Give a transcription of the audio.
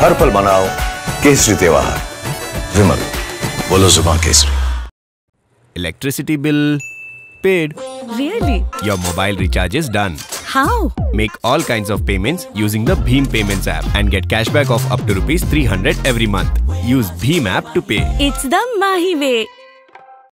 हर पल मनाओ केसरी त्योहार। विमल, बोलो जुबान Kesari. Electricity bill paid. Really? Your mobile recharge is done. How? Make all kinds of payments using the Bheem Payments app and get cashback of up to ₹300 every month. Use Bheem app to pay. It's the Mahi way.